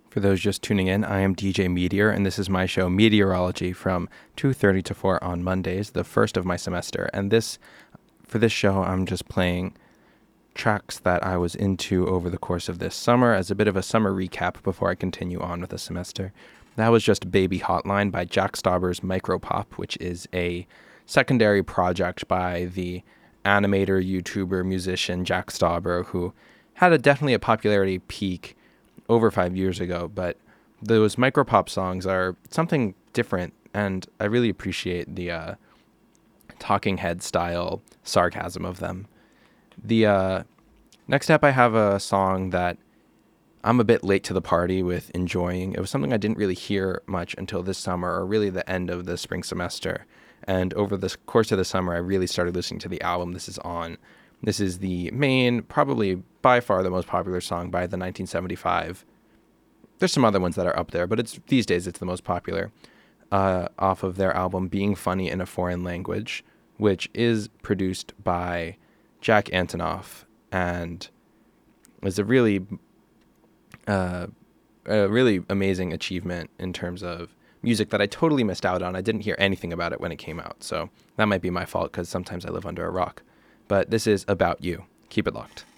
For those just tuning in, I am DJ Meteor, and this is my show Meteorology from 2:30 to 4 on Mondays, the first of my semester. And for this show, I'm just playing tracks that I was into over the course of this summer as a bit of a summer recap before I continue on with the semester. That was just Baby Hotline by Jack Stauber's Micropop, which is a secondary project by the animator, YouTuber, musician Jack Stauber, who had definitely a popularity peak over 5 years ago, but those micropop songs are something different, and I really appreciate the talking head style sarcasm of them. The next up, I have a song that I'm a bit late to the party with enjoying. It was something I didn't really hear much until this summer, or really the end of the spring semester, and over the course of the summer, I really started listening to the album this is on. This is the main, probably by far the most popular song by the 1975. There's some other ones that are up there, but these days it's the most popular, off of their album Being Funny in a Foreign Language, which is produced by Jack Antonoff and is a really amazing achievement in terms of music that I totally missed out on. I didn't hear anything about it when it came out, so that might be my fault because sometimes I live under a rock. But this is About You. Keep it locked.